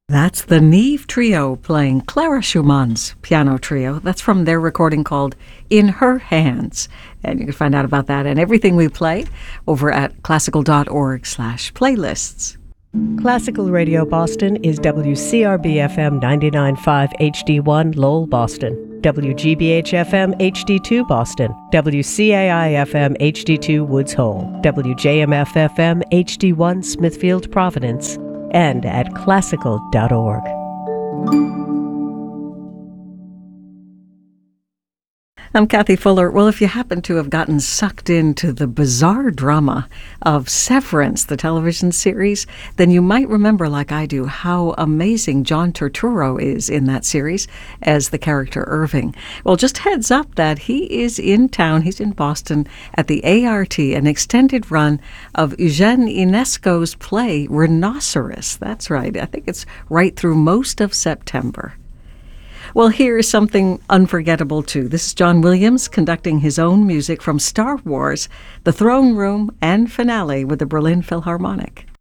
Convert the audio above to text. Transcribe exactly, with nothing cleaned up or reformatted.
That's the Neve Trio playing Clara Schumann's piano trio. That's from their recording called In Her Hands. And you can find out about that and everything we play over at classical.org slash playlists. Classical Radio Boston is W C R B F M ninety-nine point five H D one Lowell, Boston, W G B H F M H D two Boston, W C A I F M H D two Woods Hole, W J M F F M H D one Smithfield, Providence, and at classical dot org. I'm Kathy Fuller. Well, if you happen to have gotten sucked into the bizarre drama of Severance, the television series, then you might remember, like I do, how amazing John Turturro is in that series as the character Irving. Well, just heads up that he is in town. He's in Boston at the A R T, an extended run of Eugène Ionesco's play Rhinoceros. That's right. I think it's right through most of September. Well, here is something unforgettable, too. This is John Williams conducting his own music from Star Wars, The Throne Room, and finale with the Berlin Philharmonic.